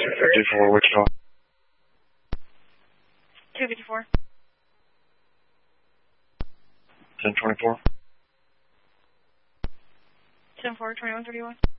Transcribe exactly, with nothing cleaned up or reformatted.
fifty-four, Wichita. two fifty-four. ten twenty-four. ten four, twenty-one thirty-one.